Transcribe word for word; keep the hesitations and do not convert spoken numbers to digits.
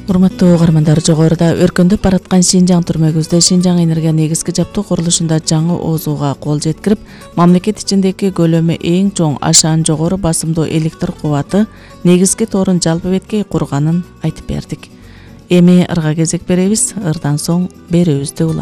Урматтуу угармандар, жогоруда өркүндөп бараткан Шинжаң түрмөгүбүздө Шинжаң энергия негизги жаптоо курулушунда жаңы оозууга кол жеткирип, мамлекет ичиндеги көлөмү эң чоң ашаан жогору басымдуу электр кубаты негизги торун жалпы беткей курганын айтып бердик. Эми ырга кезек беребиз. Ырдан соң берүүбүздү